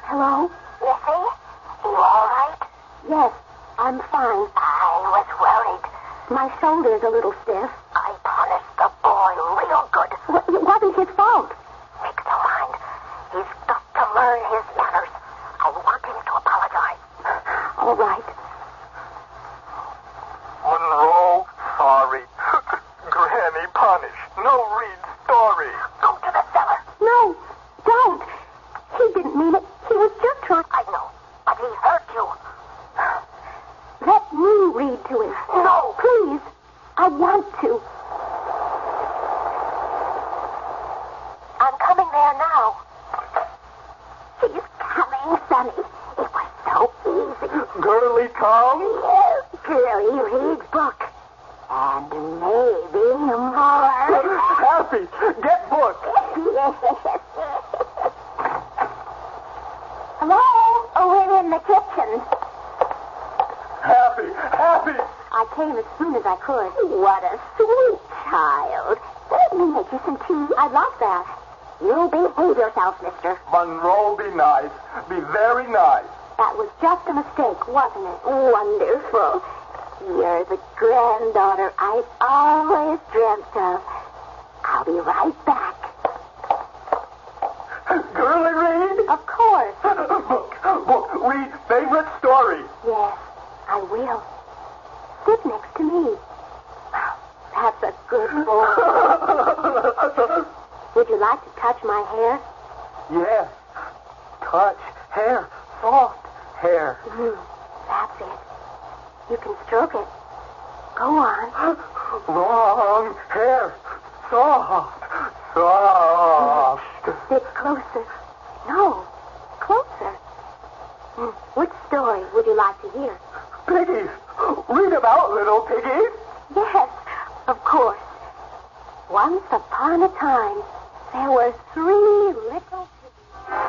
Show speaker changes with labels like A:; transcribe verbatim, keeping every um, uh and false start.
A: Hello?
B: Missy? You all right?
A: Yes, I'm fine.
B: I was worried.
A: My shoulder's a little stiff.
B: I punished the boy real good.
A: Well, it wasn't his fault.
B: Next mind. He's got to learn his manners. I want him to apologize.
A: All right.
C: Monroe, sorry. Granny punished. No Reed story.
B: Go to the cellar.
A: No, don't. He didn't mean it. He was just trying...
B: I know, but he hurt you.
A: Let me read to him.
B: No.
A: Please. I want to.
B: I'm coming there now.
A: He's coming, Sonny. It was so easy.
C: Girlie come?
A: Yes, Girlie reads book. And maybe more.
C: Happy, get book.
A: Yes. Hello? Oh, we're in the kitchen.
C: Happy, happy.
A: I came as soon as I could. What a sweet child. Let me make you some tea. I'd love that. You behave yourself, mister.
C: Monroe, be nice. Be very nice.
A: That was just a mistake, wasn't it? Wonderful. You're the granddaughter I've always dreamt of. I'll be right back.
C: Girlie read?
A: Of course.
C: Book, book, read favorite story.
A: Yes, I will. Sit next to me. That's a good boy. Would you like to touch my hair?
C: Yes. Touch, hair, soft hair.
A: Mm, that's it. You can stroke it. Go on.
C: Long hair, soft, soft.
A: Sit closer. No, closer. Mm, which story would you like to hear?
C: Piggies. Read about little piggies.
A: Yes, of course. Once upon a time, there were three little